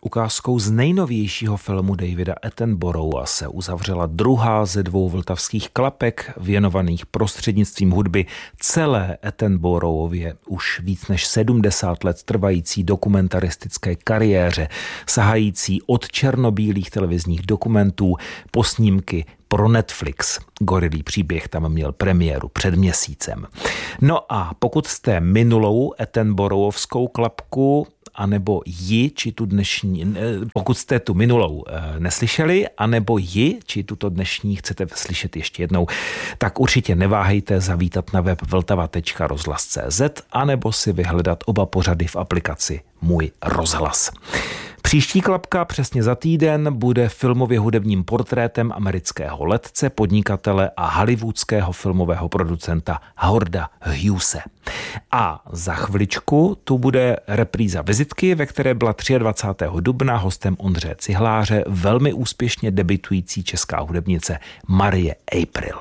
ukázkou z nejnovějšího filmu Davida Attenborougha se uzavřela druhá ze 2 vltavských klapek věnovaných prostřednictvím hudby celé Attenboroughově už víc než 70 let trvající dokumentaristické kariéře, sahající od černobílých televizních dokumentů po snímky pro Netflix. Gorilý příběh tam měl premiéru před měsícem. No a pokud jste minulou Attenboroughskou klapku anebo ji, či tu dnešní, pokud jste tu minulou neslyšeli, anebo ji, či tuto dnešní chcete slyšet ještě jednou, tak určitě neváhejte zavítat na web vltava.rozhlas.cz anebo si vyhledat oba pořady v aplikaci Můj rozhlas. Příští klapka přesně za týden bude filmově hudebním portrétem amerického letce, podnikatele a hollywoodského filmového producenta Howarda Hughese. A za chviličku tu bude repríza vizitky, ve které byla 23. dubna hostem Ondřeje Cihláře velmi úspěšně debitující česká hudebnice Marie April.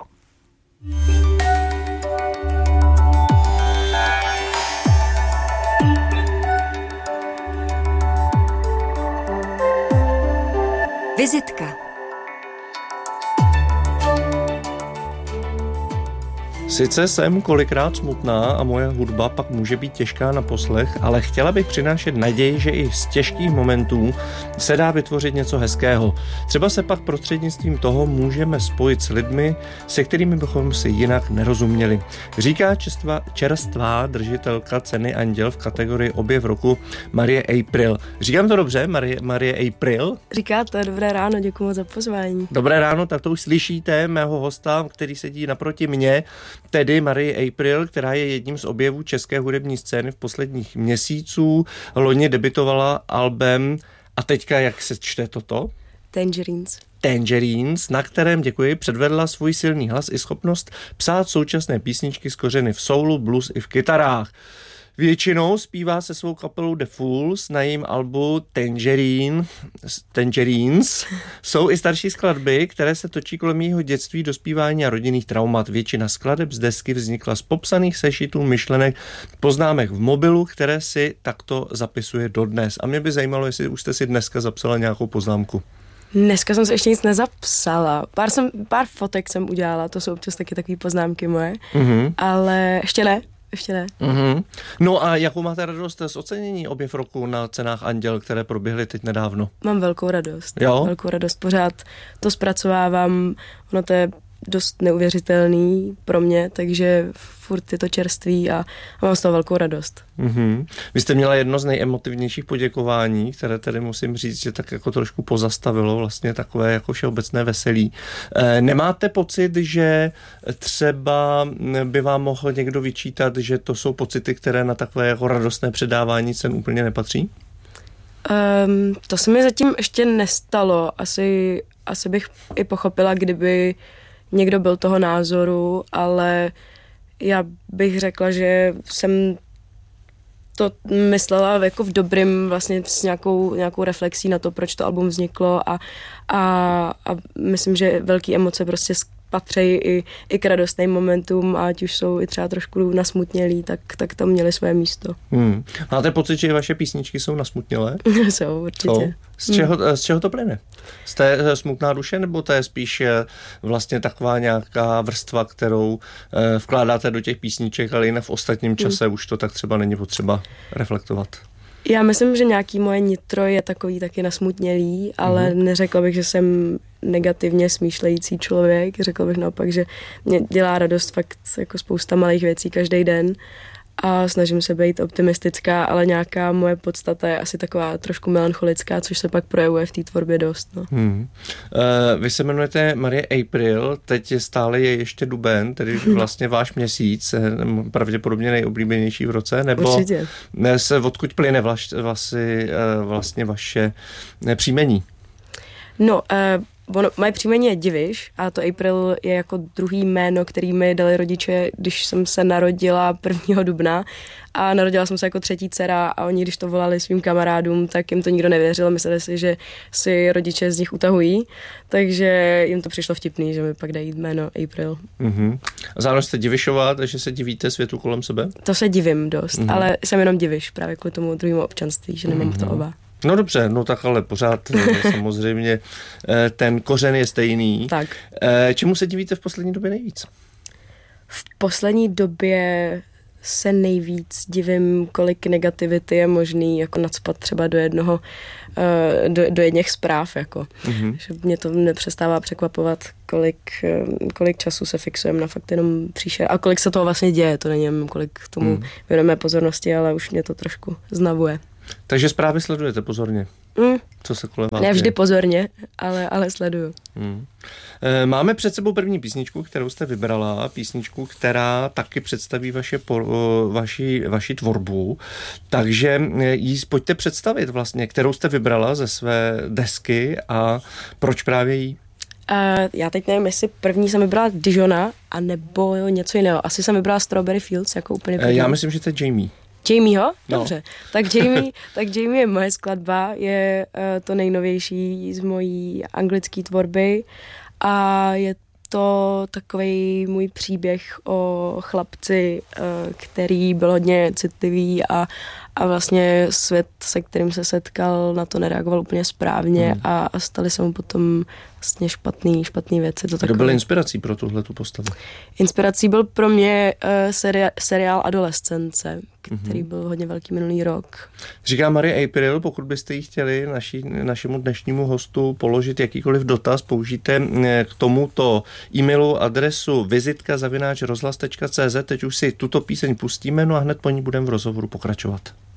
Vizitka. Sice jsem kolikrát smutná a moje hudba pak může být těžká na poslech, ale chtěla bych přinášet naději, že i z těžkých momentů se dá vytvořit něco hezkého. Třeba se pak prostřednictvím toho můžeme spojit s lidmi, se kterými bychom si jinak nerozuměli. Říká čerstvá držitelka ceny Anděl v kategorii Objev roku Marie April. Říkám to dobře, Marie April? Říkáte, dobré ráno, děkuji moc za pozvání. Dobré ráno, tak to už slyšíte mého hosta, který sedí naproti mně, tedy Marie April, která je jedním z objevů české hudební scény v posledních měsíců. Loni debitovala albem a teďka, jak se čte toto? Tangerines, na kterém, děkuji, předvedla svůj silný hlas i schopnost psát současné písničky s kořeny v soulu, blues i v kytarách. Většinou zpívá se svou kapelou The Fools, na jejím albu Tangerines. Jsou i starší skladby, které se točí kolem jejího dětství, dospívání a rodinných traumat. Většina skladeb z desky vznikla z popsaných sešitů, myšlenek, poznámek v mobilu, které si takto zapisuje dodnes. A mě by zajímalo, jestli už jste si dneska zapsala nějakou poznámku. Dneska jsem se ještě nic nezapsala. Pár fotek jsem udělala, to jsou občas taky takové poznámky moje, ale ještě ne. No a jakou máte radost z ocenění Objev roku na cenách Anděl, které proběhly teď nedávno? Mám velkou radost. Jo? Velkou radost. Pořád to zpracovávám. Ono to je dost neuvěřitelný pro mě, takže furt je to čerství a mám z toho velkou radost. Vy jste měla jedno z nejemotivnějších poděkování, které tedy musím říct, že tak jako trošku pozastavilo vlastně takové jako všeobecné veselí. Nemáte pocit, že třeba by vám mohl někdo vyčítat, že to jsou pocity, které na takové jako radostné předávání cen úplně nepatří? To se mi zatím ještě nestalo. Asi bych i pochopila, kdyby někdo byl toho názoru, ale já bych řekla, že jsem to myslela jako v dobrým, vlastně s nějakou reflexí na to, proč to album vzniklo a myslím, že velké emoce prostě patří i k radostným momentům a ať už jsou i třeba trošku nasmutnělí, tak tam měli své místo. Máte pocit, že vaše písničky jsou nasmutnělé? Jsou, určitě. Z čeho to plyne? Jste smutná duše, nebo to je spíš vlastně taková nějaká vrstva, kterou vkládáte do těch písniček, ale jinak v ostatním čase už to tak třeba není potřeba reflektovat? Já myslím, že nějaký moje nitro je takový taky nasmutnělý, ale neřekla bych, že jsem negativně smýšlející člověk. Řekla bych naopak, že mě dělá radost fakt jako spousta malých věcí každý den a snažím se být optimistická, ale nějaká moje podstata je asi taková trošku melancholická, což se pak projevuje v té tvorbě dost. No. Vy se jmenujete Marie April, teď stále je ještě duben, tedy vlastně váš měsíc, pravděpodobně nejoblíbenější v roce, nebo určitě. Odkud plyne vlastně vaše příjmení? No, moje příjmení je Diviš a to April je jako druhý jméno, který mi dali rodiče, když jsem se narodila 1. dubna a narodila jsem se jako třetí dcera a oni, když to volali svým kamarádům, tak jim to nikdo nevěřil, mysleli si, že si rodiče z nich utahují, takže jim to přišlo vtipný, že mi pak dají jméno April. A zároveň jste Divišová, takže se divíte světu kolem sebe? To se divím dost, ale jsem jenom Diviš právě kvůli tomu druhému občanství, že nemám to oba. No dobře, no tak ale pořád samozřejmě ten kořen je stejný. Tak. Čemu se divíte v poslední době nejvíc? V poslední době se nejvíc divím, kolik negativity je možný jako nacpat třeba do jednoho, do jedněch zpráv, jako. Že mě to nepřestává překvapovat, kolik času se fixujeme na fakt jenom příšer a kolik se toho vlastně děje, to není jen kolik tomu věnujeme pozornosti, ale už mě to trošku znavuje. Takže zprávy sledujete pozorně? Co se kolem vás Ne vždy pozorně, ale sleduju. Máme před sebou první písničku, kterou jste vybrala, písničku, která taky představí vaši tvorbu, takže ji pojďte představit vlastně, kterou jste vybrala ze své desky a proč právě jí? Já teď nevím, jestli první jsem vybrala Dijona, anebo něco jiného. Asi jsem vybrala Strawberry Fields jako úplně první. Já myslím, že to je Jamie. Jamieho? Dobře. No. Tak Jamie je moje skladba, je to nejnovější z mojí anglické tvorby a je to takový můj příběh o chlapci, který byl hodně citlivý a vlastně svět, se kterým se setkal, na to nereagoval úplně správně a staly se mu potom vlastně špatný věci. Kdo byl inspirací pro tuhletu postavu? Inspirací byl pro mě seriál Adolescence, který byl hodně velký minulý rok. Říká Marie April, pokud byste jí chtěli našemu dnešnímu hostu položit jakýkoliv dotaz, použijte k tomuto e-mailu adresu vizitka@rozhlas.cz. Teď už si tuto píseň pustíme, no a hned po ní budeme v rozhovoru pokračovat.